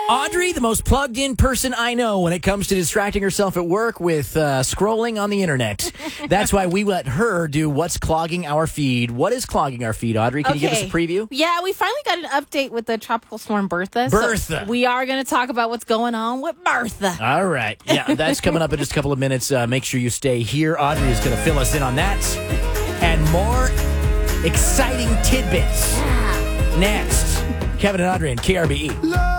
Audrey, the most plugged-in person I know when it comes to distracting herself at work with scrolling on the internet. That's why we let her do what's clogging our feed. What is clogging our feed, Audrey? Can you give us a preview? Yeah, we finally got an update with the tropical storm Bertha. Bertha. So we are going to talk about what's going on with Bertha. All right. Yeah, that's coming up in just a couple of minutes. Make sure you stay here. Audrey is going to fill us in on that. And more exciting tidbits. Next, Kevin and Audrey and KRBE.